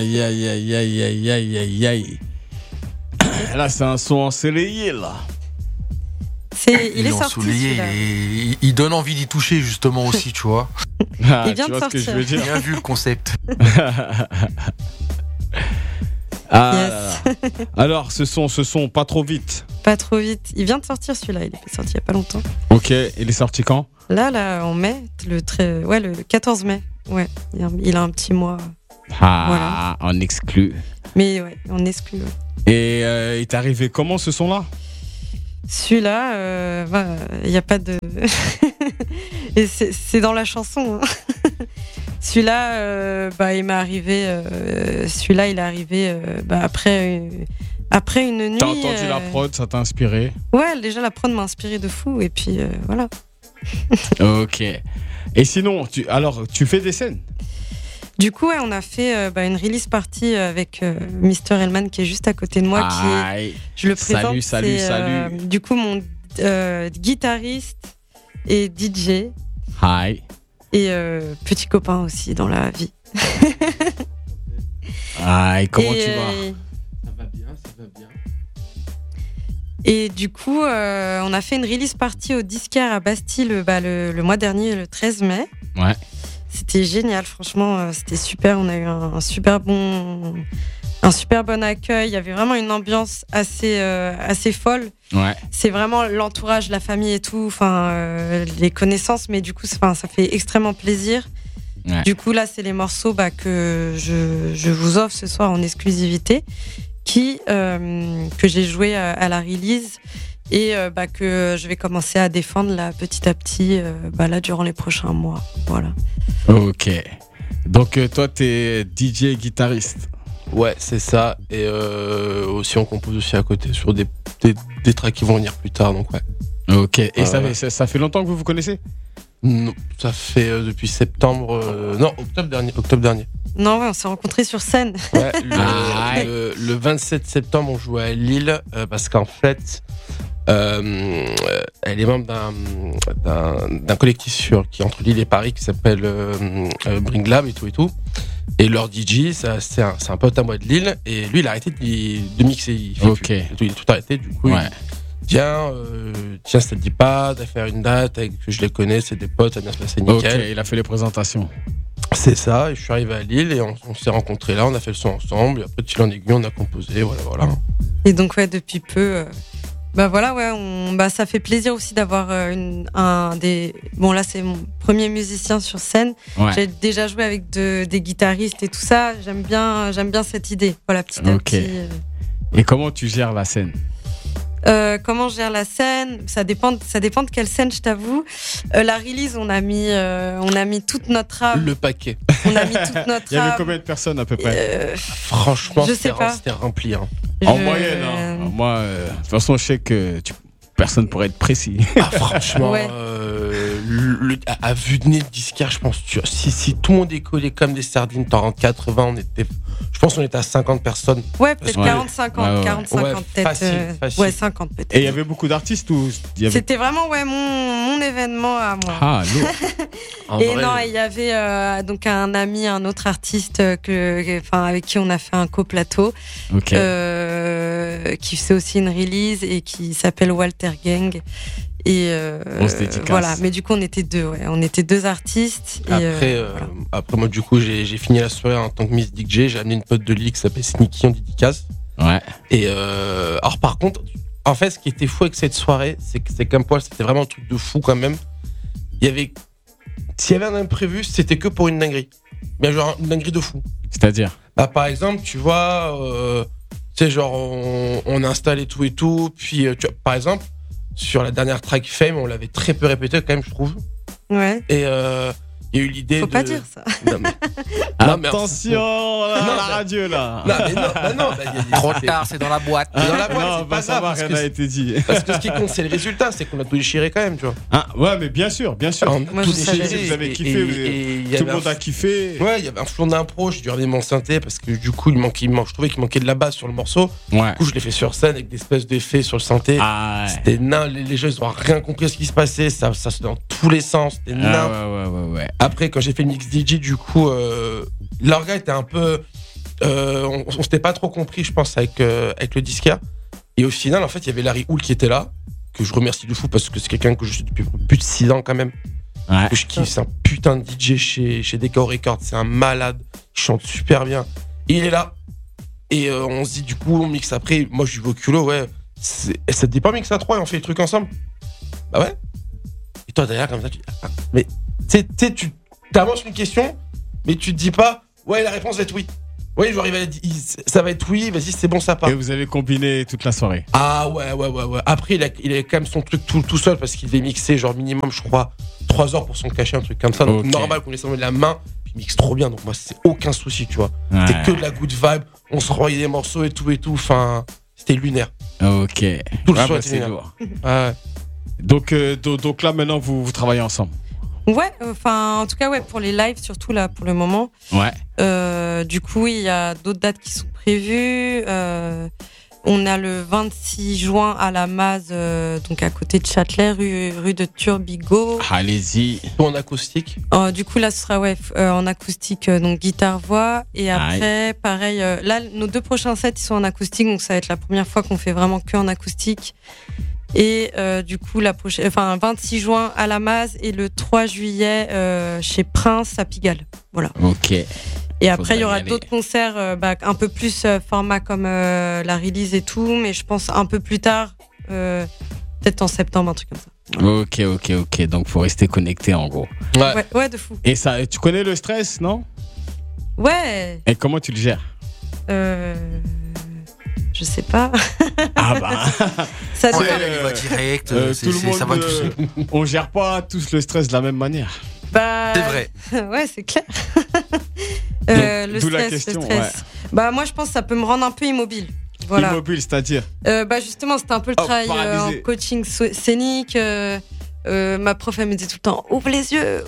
Aïe, aïe, aïe, aïe, aïe, aïe, aïe, aïe. Là, c'est un son ensoleillé, là. Il est sorti, il donne envie d'y toucher, justement, aussi, tu vois. Ah, Il vient tu de vois ce que je sortir. veux dire. Bien vu le concept. Ah, Yes. là, là. Alors, ce son, pas trop vite. Pas trop vite. Il vient de sortir celui-là, il est sorti il y a pas longtemps. Ok, il est sorti quand? Là, en mai, le 14 mai. Ouais, il a un petit mois. Ah, en exclu. Mais ouais, on exclut. Ouais. Et il t'est arrivé comment ce son-là? Celui-là, il n'y a pas de. Et c'est dans la chanson. Hein. Celui-là, il m'est arrivé. Celui-là, il est arrivé après une nuit. T'as entendu la prod, ça t'a inspiré? Ouais, déjà la prod m'a inspiré de fou. Et puis voilà. Ok. Et sinon, tu fais des scènes? Du coup, ouais, on a fait une release party avec Mr. Hellman qui est juste à côté de moi. Je le présente. Salut. Du coup, mon guitariste et DJ. Hi. Et petit copain aussi dans la vie. Hi, comment tu vas? Ça va bien. Et du coup, on a fait une release party au Disquaire à Bastille le mois dernier, le 13 mai. Ouais. C'était génial, franchement, c'était super. On a eu un super bon accueil. Il y avait vraiment une ambiance assez folle. Ouais. C'est vraiment l'entourage, la famille et tout, les connaissances, mais du coup, ça fait extrêmement plaisir. Ouais. Du coup, là, c'est les morceaux que je vous offre ce soir en exclusivité, que j'ai joué à la release et que je vais commencer à défendre là, petit à petit là, durant les prochains mois. Voilà. Ok. Donc, toi, t'es DJ et guitariste. Ouais, c'est ça. Et aussi, on compose aussi à côté sur des tracks qui vont venir plus tard. Donc, ouais. Ok. Et ça fait longtemps que vous vous connaissez? Non, ça fait depuis octobre dernier. Non, ouais, on s'est rencontrés sur scène. Ouais, le 27 septembre, on jouait à Lille parce qu'en fait, elle est membre d'un collectif qui est entre Lille et Paris qui s'appelle Bring Lab et tout. Et leur DJ, c'est un pote à moi de Lille et lui, il a arrêté de mixer. Il a tout arrêté, du coup. Ouais. Tiens, ça te dit pas de faire une date que je les connais, c'est des potes, ça va bien se passer nickel. Ok, il a fait les présentations. C'est ça, et je suis arrivé à Lille et on s'est rencontrés là, on a fait le son ensemble, et après de fil en aiguille, on a composé, voilà. Et donc, ouais, depuis peu. Ça fait plaisir aussi d'avoir Bon, là, c'est mon premier musicien sur scène. Ouais. J'ai déjà joué avec des guitaristes et tout ça. J'aime bien cette idée. Voilà, petit à petit. Et comment tu gères la scène? Comment je gère la scène? Ça dépend de quelle scène, je t'avoue. La release, on a mis toute notre âme. Le paquet. On a mis toute notre âme. Il y avait combien de personnes à peu près? Franchement, je sais pas. c'était rempli. Hein. En moyenne, hein. Moi, de toute façon, je sais que personne pourrait être précis. Franchement, Ouais. à vue de nez de Disquaire, je pense, si tout le monde est collé comme des sardines, t'en rentres 80, je pense qu'on était à 50 personnes. Ouais, peut-être Ouais. 40-50, 40-50 peut-être. Facile. Ouais, 50 peut-être. Et il y avait beaucoup d'artistes ou il y avait... C'était vraiment mon événement à moi. Ah, lourd. Et non, il y avait donc un ami, un autre artiste avec qui on a fait un coplateau, Ok. qui fait aussi une release et qui s'appelle Walter Gang. Et On se dédicace. voilà, mais du coup on était deux artistes. Et Après moi du coup j'ai fini la soirée en tant que Miss DJ, j'ai amené une pote de Lille qui s'appelle Sneaky en dédicace. Ouais. Et alors par contre, en fait ce qui était fou avec cette soirée, c'est qu'un poil, c'était vraiment un truc de fou quand même. S'il y avait un imprévu, c'était que pour une dinguerie. Mais genre une dinguerie de fou. C'est-à-dire? Par exemple, tu vois, tu sais genre on installe et tout, puis tu vois, par exemple sur la dernière track Fame, on l'avait très peu répété quand même, je trouve. ouais. Et il y a eu l'idée Faut pas dire ça. Non, mais Attention, la Non, radio là. Non, mais non, Trop tard, c'est dans la boîte. Dans la boîte, Non, c'est pas ça. rien n'a été dit. Parce que ce qui compte, c'est le résultat, c'est qu'on a tout déchiré quand même, tu vois. Ah, ouais, mais bien sûr. On a Moi, tout je savais. déchiré. Vous avez Et- kiffé, et il y tout le avait monde a kiffé. Ouais, il y avait un flon d'impro, j'ai dû ramener mon synthé parce que du coup, je trouvais qu'il manquait de la basse sur le morceau. Ouais. Du coup, je l'ai fait sur scène avec des espèces d'effets sur le synthé. Ah, ouais. C'était les gens, ils ont rien compris à ce qui se passait, ça se dans tous les sens, c'était Ah, ouais. Après, quand j'ai fait le mix DJ, du coup, l'orga était un peu on s'était pas trop compris, je pense, avec le disquaire. Et au final, en fait, il y avait Larry Hull qui était là, que je remercie de fou parce que c'est quelqu'un que je suis depuis plus de 6 ans quand même. Ouais. Que je kiffe, c'est un putain de DJ chez Decor Records, c'est un malade, il chante super bien. Et il est là. Et on se dit, du coup, on mixe après. Moi, je lui dis au culot, ouais, ça te dit pas mixe à 3 et on fait les trucs ensemble? Bah ouais. Et toi, derrière, comme ça, tu dis, ah, mais tu sais, tu t'avances une question, mais tu te dis pas, ouais, la réponse va être oui. Oui, genre, ça va être oui, vas-y, c'est bon, ça part. Et vous avez combiné toute la soirée. Ah ouais. Après, il a quand même son truc tout seul parce qu'il devait mixer, genre, minimum, je crois, 3 heures pour son cachet, un truc comme ça. Donc, normal qu'on laisse enlever de la main, puis il mixe trop bien. Donc, moi, c'est aucun souci, tu vois. Ouais. C'était que de la good vibe, on se renvoyait des morceaux et tout. Enfin, c'était lunaire. Ok. Tout le soir, c'est lourd. Ouais. Donc là, maintenant, vous travaillez ensemble. Ouais, enfin, en tout cas, ouais, pour les lives, surtout là, pour le moment. Ouais. Du coup, il y a d'autres dates qui sont prévues. On a le 26 juin à la Maz, donc à côté de Châtelet, rue de Turbigo. Allez-y. Tout en acoustique. Du coup, là, ce sera en acoustique, donc guitare-voix. Et après, pareil, là, nos 2 prochains sets, ils sont en acoustique, donc ça va être la première fois qu'on fait vraiment que en acoustique. Et du coup, 26 juin à la Maz et le 3 juillet chez Prince à Pigalle. Voilà. Ok. Et après, il y aura d'autres concerts un peu plus format comme la release et tout, mais je pense un peu plus tard, peut-être en septembre, un truc comme ça. Ok. Donc, faut rester connecté en gros. Ouais, de fou. Et ça, tu connais le stress, non? Ouais. Et comment tu le gères? Je sais pas. Ah bah. Ça Ouais, dépend. il va direct, tout le monde, ça va tout seul. on gère pas tous le stress de la même manière. Bah, C'est vrai. Ouais, c'est clair. D'où la question, ouais. Bah, moi, je pense que ça peut me rendre un peu immobile. Voilà. Immobile, c'est-à-dire? Bah, justement, c'était un peu le travail en paralysé. coaching scénique. Ma prof, elle me disait tout le temps, ouvre les yeux.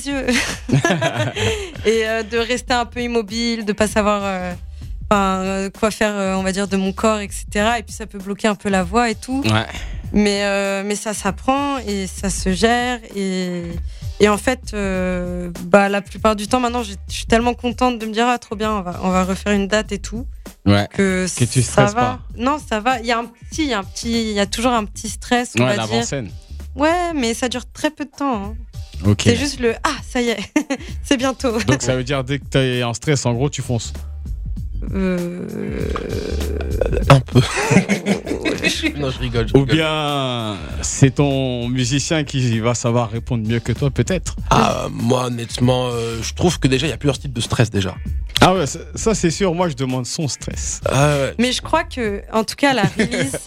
Et de rester un peu immobile, de pas savoir quoi faire, on va dire, de mon corps, etc. Et puis, ça peut bloquer un peu la voix et tout. Ouais. Mais ça s'apprend et ça se gère. Et en fait, la plupart du temps, maintenant, je suis tellement contente de me dire, ah, trop bien, on va refaire une date et tout. Ouais. Que tu ça stresses va. pas. Non, ça va. Il y a toujours un petit stress, on va dire. l'avant-scène. Ouais, mais ça dure très peu de temps. Hein. Ok. C'est juste ça y est, c'est bientôt. Donc ça veut dire dès que t'es en stress, en gros, tu fonces. Un peu. Non, je rigole. Ou bien c'est ton musicien qui va savoir répondre mieux que toi, peut-être. Ah, moi, honnêtement, je trouve que déjà, il y a plusieurs types de stress déjà. Ah ouais, ça c'est sûr. Moi, je demande son stress. Ah ouais. Mais je crois que, en tout cas, la release,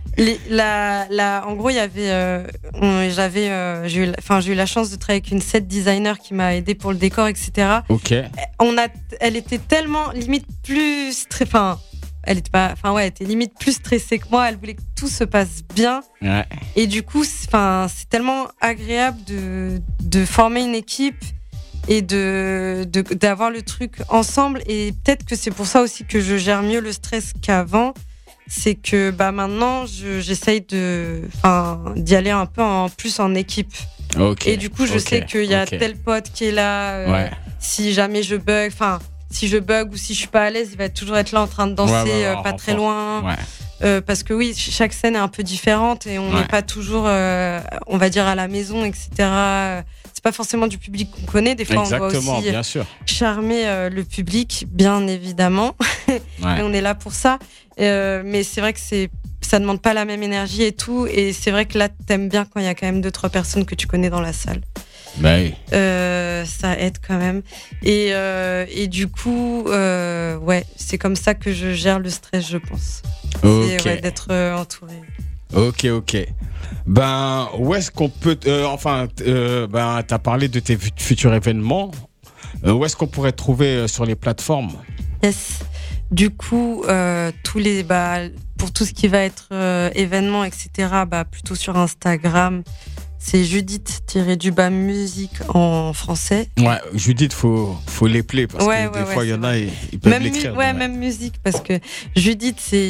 en gros, il y avait, j'ai eu la chance de travailler avec une set designer qui m'a aidé pour le décor, etc. Ok. Elle était tellement limite plus, elle était limite plus stressée que moi. Elle voulait que tout se passe bien. Ouais. Et du coup, c'est tellement agréable de former une équipe et d'avoir le truc ensemble. Et peut-être que c'est pour ça aussi que je gère mieux le stress qu'avant. C'est que maintenant, j'essaye d'y aller un peu plus en équipe. Ok. Et du coup, je sais qu'il y a tel pote qui est là. Si jamais je bug, si je bug ou si je suis pas à l'aise, il va toujours être là en train de danser, pas très loin. Ouais. Parce que oui, chaque scène est un peu différente et on n'est pas toujours, on va dire, à la maison, etc. C'est pas forcément du public qu'on connaît. Des fois, exactement, on doit aussi bien sûr. charmer le public, bien évidemment. Ouais. Et on est là pour ça. Mais c'est vrai que ça demande pas la même énergie et tout. Et c'est vrai que là, t'aimes bien quand il y a quand même 2-3 personnes que tu connais dans la salle. Bah oui. Ça aide quand même. Et du coup, c'est comme ça que je gère le stress, je pense. Ok. C'est d'être entouré. Ok. Ben, où est-ce qu'on peut... t'as parlé de tes futurs événements. Où est-ce qu'on pourrait te trouver sur les plateformes? Yes. Du coup, pour tout ce qui va être événements, etc., plutôt sur Instagram, c'est Judith-musique en français. Ouais, Judith, faut l'épeler parce que des fois, il y en a, ils peuvent l'écrire. Même musique, parce que Judith, c'est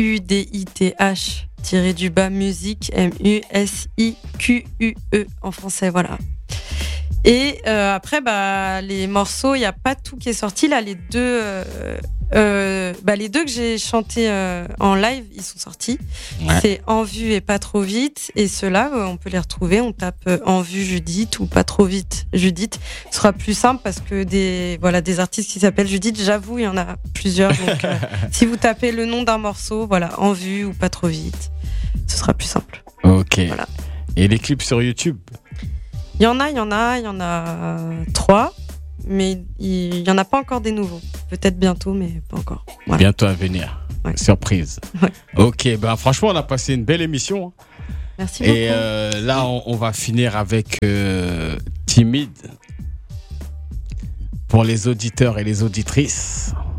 JUDITH-musique, MUSIQUE en français, voilà. Et après, les morceaux, il n'y a pas tout qui est sorti. Là, les deux Les deux que j'ai chantés en live, ils sont sortis. Ouais. C'est En vue et Pas trop vite. Et ceux-là, on peut les retrouver. On tape En vue Judith ou Pas trop vite Judith. Ce sera plus simple parce que des artistes qui s'appellent Judith, j'avoue, il y en a plusieurs. Donc, si vous tapez le nom d'un morceau, voilà, En vue ou Pas trop vite, ce sera plus simple. Ok. Voilà. Et les clips sur YouTube? Il y en a 3. Mais il y en a pas encore des nouveaux. Peut-être bientôt, mais pas encore. Voilà. Bientôt à venir. Ouais. Surprise. Ouais. Ok, franchement, on a passé une belle émission. Merci beaucoup. Et là, on va finir avec Timide. Pour les auditeurs et les auditrices.